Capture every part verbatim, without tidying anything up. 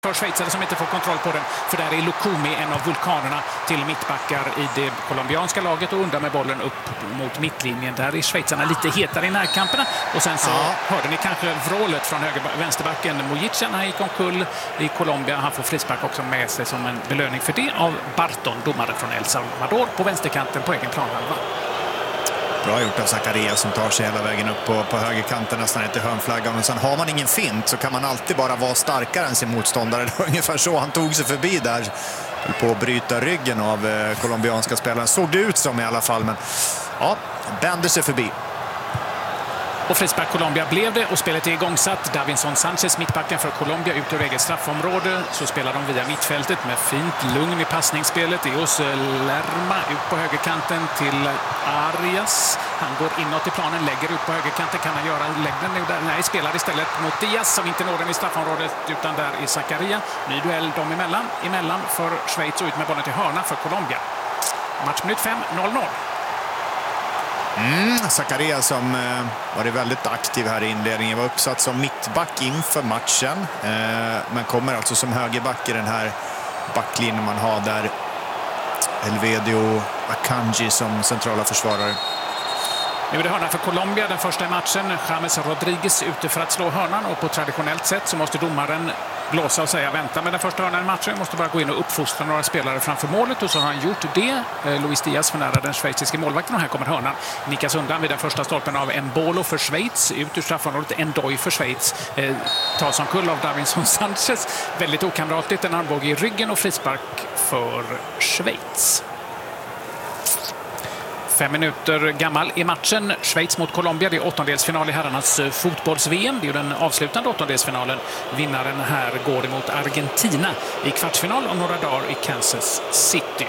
För schweizare som inte får kontroll på den, för där är Lukumi en av vulkanerna till mittbackar i det colombianska laget och undan med bollen upp mot mittlinjen. Där är schweizarna lite hetare i närkamperna och sen så ja. hörde ni kanske vrålet från höger, vänsterbacken Mojica när han gick omkull i Colombia. Han får frispark också med sig som en belöning för det av Barton, domaren från El Salvador på vänsterkanten på egen planhalva. Bra gjort av Zakaria som tar sig hela vägen upp på, på högerkanten nästan inte hörnflaggan. Och sen har man ingen fint så kan man alltid bara vara starkare än sin motståndare. Det var ungefär så han tog sig förbi där. På att bryta ryggen av eh, colombianska spelaren. Såg det ut som i alla fall, men ja, bänder sig förbi. Och frispark Colombia blev det och spelet är igångsatt. Davinson Sanchez, mittbacken för Colombia, ut ur eget straffområde. Så spelar de via mittfältet med fint lugn i passningsspelet. Eos Lerma ut på högerkanten till Arias. Han går inåt i planen, lägger ut på högerkanten. Kan han göra längden nu? Där? Nej, spelar istället mot Diaz som inte når den i straffområdet utan där i Zakaria. Ny duell dem emellan. Emellan för Schweiz och ut med bollen till hörna för Colombia. Matchminut fem, noll noll. Mm, Zakaria som eh, varit väldigt aktiv här i inledningen var uppsatt som mittback inför matchen eh, men kommer alltså som högerback i den här backlinjen man har där Elvedio Akanji som centrala försvarare. Nu är det hörna för Colombia, den första i matchen. James Rodriguez ute för att slå hörnan och på traditionellt sätt så måste domaren blåsa och säga vänta med den första hörnan i matchen. Måste bara gå in och uppfostra några spelare framför målet och så har han gjort det. Luis Diaz för nära den schweiziska målvakten och här kommer hörnan. Nickas undan vid den första stolpen av Embolo för Schweiz. Ut ur straffområdet Endoy för Schweiz. Eh, tas som kull av Davinson Sanchez. Väldigt okamratligt, en armbåge i ryggen och frispark för Schweiz. Fem minuter gammal i matchen. Schweiz mot Colombia. Det är åttondelsfinal i herrarnas fotbolls-V M. Det är den avslutande åttondelsfinalen. Vinnaren här går emot Argentina i kvartsfinal om några dagar i Kansas City.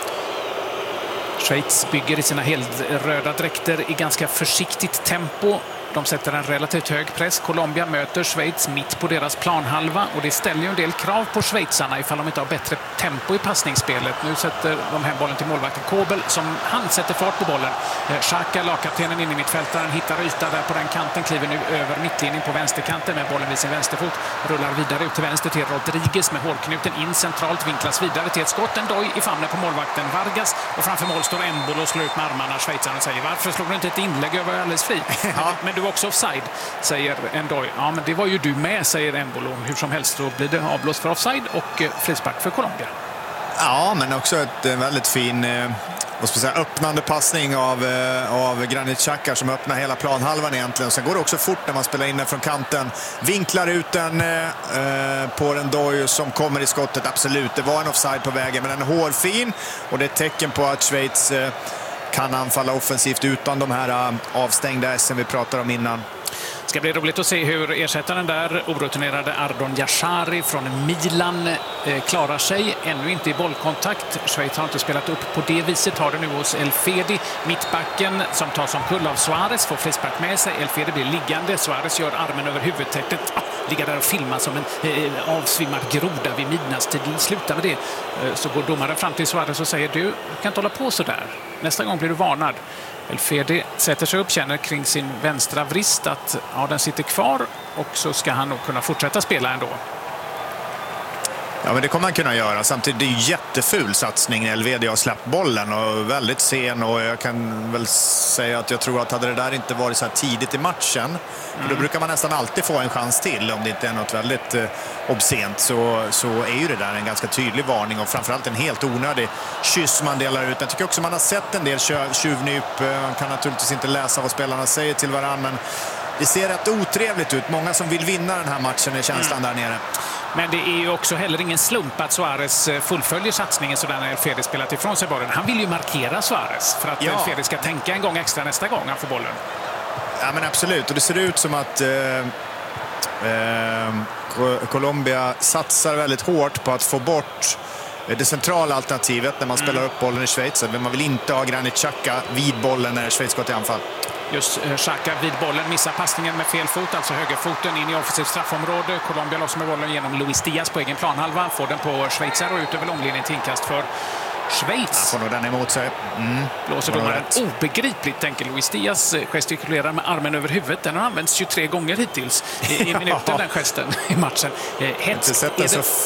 Schweiz bygger i sina helröda dräkter i ganska försiktigt tempo. De sätter en relativt hög press. Colombia möter Schweiz mitt på deras planhalva och det ställer ju en del krav på schweizarna ifall de inte har bättre tempo i passningsspelet. Nu sätter de hem bollen till målvakten Kobel som han sätter fart på bollen. Xhaka, lagkaptenen in i mittfältaren, hittar yta där på den kanten, kliver nu över mittlinjen på vänsterkanten med bollen vid sin vänsterfot. Rullar vidare ut till vänster till Rodriguez med hålknuten in centralt, vinklas vidare till ett skott. En doj i famnen på målvakten Vargas och framför mål står Embolo och slår ut med armarna. Schweizarna säger varför slog du inte ett inlägg över alldeles fri? Ja. Men du var också offside, säger Endoy. Ja, men det var ju du med, säger Embolo. Hur som helst så blir det avblåst för offside och frispark för Colombia. Ja, men också ett väldigt fin eh, vad ska jag säga, öppnande passning av, eh, av Granit Xhaka som öppnar hela planhalvan egentligen. Sen går det också fort när man spelar in den från kanten. Vinklar ut den eh, på den Doy som kommer i skottet. Absolut, det var en offside på vägen, men den är hårfin och det är ett tecken på att Schweiz eh, kan anfalla offensivt utan de här avstängda S vi pratade om innan. Det ska bli roligt att se hur ersättaren där, orutinerade Ardon Yashari från Milan, eh, klarar sig. Ännu inte i bollkontakt. Schweiz har inte spelat upp på det viset. Har det nu hos Elfedi. Mittbacken som tar som kull av Suarez får frispark med sig. Elfedi blir liggande. Suarez gör armen över huvudtäcket. Ah, ligger där och filmar som en eh, avsvimmad groda vid midnattstid. Sluta med det. Eh, så går domaren fram till Suarez och säger du, du kan inte hålla på så där. Nästa gång blir du varnad. Elfedi sätter sig upp, känner kring sin vänstra vrist att ja, den sitter kvar och så ska han nog kunna fortsätta spela ändå. Ja, men det kommer man kunna göra. Samtidigt det är ju jätteful satsning när Elvedio har släppt bollen och väldigt sen och jag kan väl säga att jag tror att hade det där inte varit så här tidigt i matchen mm. för då brukar man nästan alltid få en chans till om det inte är något väldigt eh, obscent så, så är ju det där en ganska tydlig varning och framförallt en helt onödig kyss man delar ut. Jag tycker också man har sett en del tjuvnyp. Man kan naturligtvis inte läsa vad spelarna säger till varandra men det ser rätt otrevligt ut. Många som vill vinna den här matchen är känslan mm. där nere. Men det är ju också heller ingen slump att Suarez fullföljer satsningen sådär när Elfedi spelat ifrån sig bollen. Han vill ju markera Suarez för att ja. Elfedi ska tänka en gång extra nästa gång han får bollen. Ja, men absolut. Och det ser ut som att eh, eh, Colombia satsar väldigt hårt på att få bort det centrala alternativet när man mm. spelar upp bollen i Schweiz. Men man vill inte ha Granit Xhaka vid bollen när Schweiz går till anfall. Just Xhaka vid bollen, missar passningen med fel fot, alltså högerfoten in i offensivt straffområde. Colombia lossar med bollen genom Luis Diaz på egen planhalva. Får den på Schweizar och ut över långlinjen till inkast för Schweiz. Ja, får nog den emot sig. Mm. Blåser domaren obegripligt, tänker Luis Diaz. Gestikulerar med armen över huvudet. Den har använts tjugotre gånger hittills i, i minuten, den gesten i matchen. Hett, inte sett den så